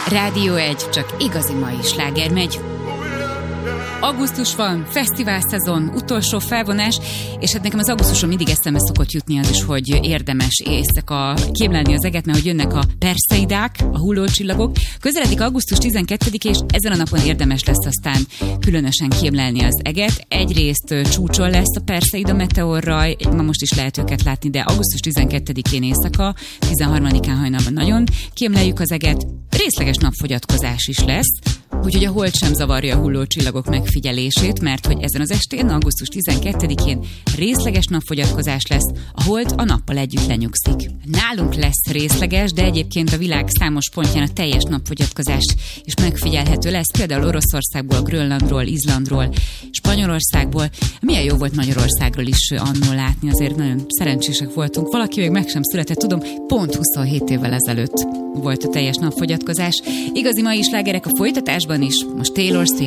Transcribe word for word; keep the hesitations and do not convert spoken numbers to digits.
Rádió egy, csak igazi mai sláger megy. Augusztus van, fesztivál szezon, utolsó felvonás, és hát nekem az augusztuson mindig eszembe szokott jutni az is, hogy érdemes éjszaka kémlelni az eget, mert hogy jönnek a perszeidák, a hullócsillagok. Közeledik augusztus tizenkettedike, és ezen a napon érdemes lesz aztán különösen kémlelni az eget. Egyrészt csúcson lesz a perszeida meteorraj, ma most is lehet őket látni, de augusztus tizenkettedikén éjszaka, tizenharmadikán hajnalban nagyon kémleljük az eget. Részleges napfogyatkozás is lesz, úgyhogy a hold sem zavarja a hullócsillagok megfigyelését, mert hogy ezen az estén, augusztus tizenkettedikén részleges napfogyatkozás lesz, a hold a nappal együtt lenyugszik. Nálunk lesz részleges, de egyébként a világ számos pontján a teljes napfogyatkozás is megfigyelhető lesz, például Oroszországból, Grönlandról, Izlandról, Spanyolországból. Milyen jó volt Magyarországról is annól látni, azért nagyon szerencsések voltunk. Valaki még meg sem született, tudom, pont huszonhét évvel ezelőtt volt a teljes napfogyatkozás. Igazi mai slágerek a folytatásban is, most Taylor Swift.